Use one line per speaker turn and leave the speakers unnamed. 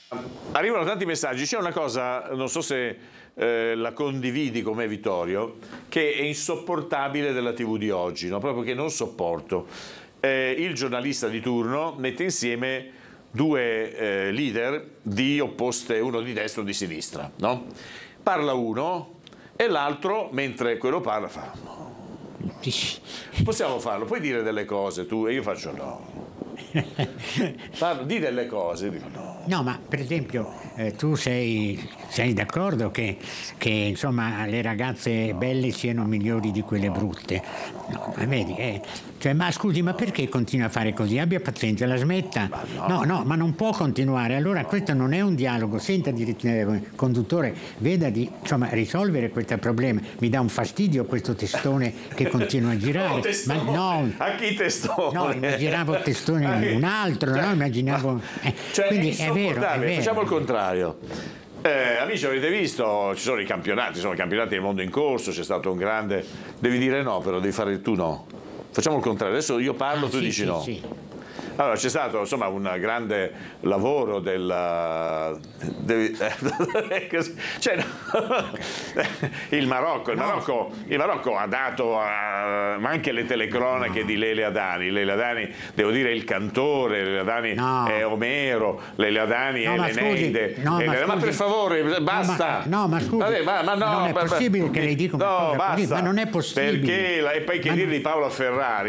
Arrivano tanti messaggi, c'è una cosa, non so se la condividi con me Vittorio, che è insopportabile della TV di oggi, no? Proprio che non sopporto. Il giornalista di turno mette insieme due leader di opposte, uno di destra e uno di sinistra, no? Parla uno e l'altro, mentre quello parla, fa possiamo farlo, puoi dire delle cose tu? E io faccio no. Di delle cose, dico no.
No, ma per esempio tu sei d'accordo che insomma le ragazze belle siano migliori di quelle brutte? No, vedi, cioè, ma scusi, ma perché continua a fare così? Abbia pazienza, la smetta. No, ma non può continuare. Allora questo non è un dialogo. Senta, conduttore, veda di risolvere questo problema. Mi dà un fastidio questo testone che continua a girare.
Testone.
Ma no,
a chi testone?
No, immaginavo testone un altro, no? Immaginavo. Quindi è vero.
Facciamo il contrario. Amici, avete visto? Ci sono i campionati del mondo in corso, c'è stato un grande. Devi dire no, però devi fare tu no. Facciamo il contrario, adesso io parlo, tu dici no.
Sì.
Allora, c'è stato insomma un grande lavoro il Marocco ha dato ma anche le telecronache di Lele Adani. Lele Adani, devo dire, il cantore, Lele Adani è Omero, Lele Adani è l'Eneide. Ma per favore, basta.
Ma scusi, non è possibile che lei dica una cosa così, ma non è possibile.
Perché, e poi che dire di Paolo Ferrari?